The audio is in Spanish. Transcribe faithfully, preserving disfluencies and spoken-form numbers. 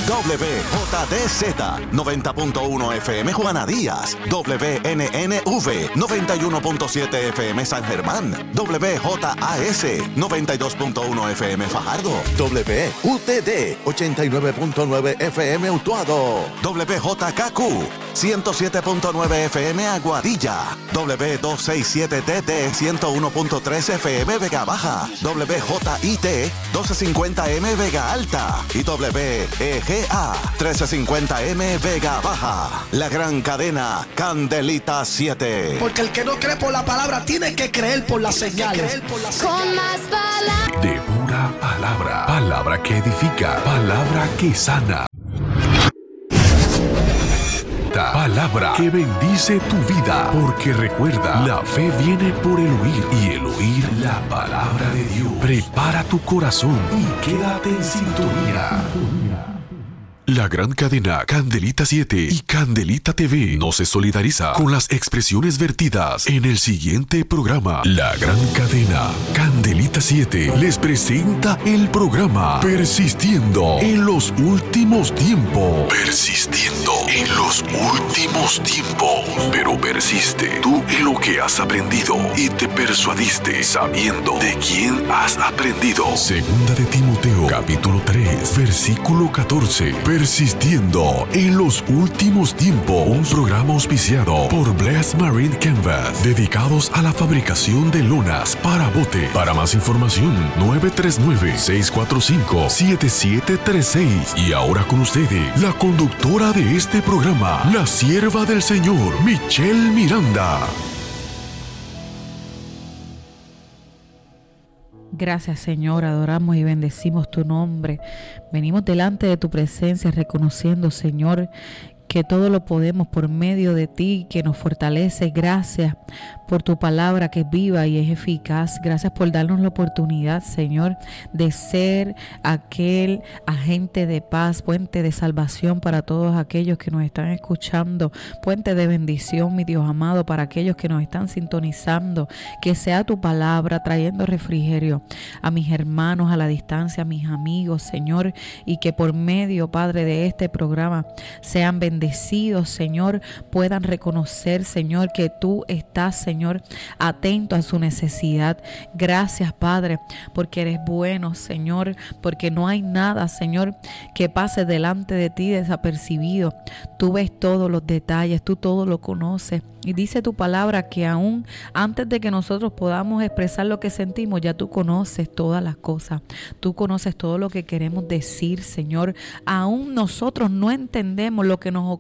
W J D Z noventa punto uno F M Juana Díaz, W N N V noventa y uno punto siete F M San Germán, W J A S noventa y dos punto uno F M Fajardo, W U T D ochenta y nueve punto nueve F M Utuado, W J K Q ciento siete punto nueve F M Aguadilla, W doscientos sesenta y siete T T ciento uno punto tres F M Vega Baja, W J I T mil doscientos cincuenta M Vega Alta y W E G A mil trescientos cincuenta M Vega Baja. La gran cadena Candelita siete. Porque el que no cree por la palabra tiene que creer por la señal. Con más palabras. De pura palabra. Palabra que edifica. Palabra que sana. Palabra que bendice tu vida. Porque recuerda, la fe viene por el oír y el oír la palabra de Dios. Prepara tu corazón y quédate en sintonía. La gran cadena Candelita siete y Candelita T V no se solidariza con las expresiones vertidas en el siguiente programa. La gran cadena Candelita siete les presenta el programa Persistiendo en los últimos tiempos. Persistiendo en los últimos tiempos. Pero persiste tú en lo que has aprendido y te persuadiste sabiendo de quién has aprendido. Segunda de Timoteo, capítulo tres, versículo catorce. Persistiendo en los últimos tiempos, un programa auspiciado por Bless Marine Canvas, dedicados a la fabricación de lonas para bote. Para más información, nueve tres nueve, seis cuatro cinco, siete siete tres seis. Y ahora con ustedes, la conductora de este programa, la sierva del Señor, Michelle Miranda. Gracias, Señor, adoramos y bendecimos tu nombre. Venimos delante de tu presencia reconociendo, Señor, que todo lo podemos por medio de ti, que nos fortalece. Gracias por tu palabra que es viva y es eficaz. Gracias por darnos la oportunidad, Señor, de ser aquel agente de paz, puente de salvación para todos aquellos que nos están escuchando, puente de bendición, mi Dios amado, para aquellos que nos están sintonizando. Que sea tu palabra trayendo refrigerio a mis hermanos a la distancia, a mis amigos, Señor, y que por medio, Padre, de este programa sean bendecidos, Señor, puedan reconocer, Señor, que tú estás, Señor, atento a su necesidad. Gracias, Padre, porque eres bueno, Señor, porque no hay nada, Señor, que pase delante de ti desapercibido. Tú ves todos los detalles, tú todo lo conoces. Y dice tu palabra que aún antes de que nosotros podamos expresar lo que sentimos, ya tú conoces todas las cosas. Tú conoces todo lo que queremos decir, Señor. Aún nosotros no entendemos lo que nos